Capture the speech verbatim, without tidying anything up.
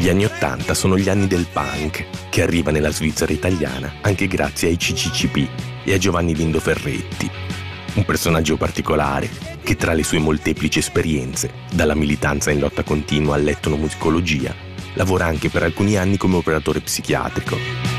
Gli anni Ottanta sono gli anni del punk, che arriva nella Svizzera italiana anche grazie ai C C C P e a Giovanni Lindo Ferretti. Un personaggio particolare che tra le sue molteplici esperienze, dalla militanza in lotta continua all'etnomusicologia, lavora anche per alcuni anni come operatore psichiatrico.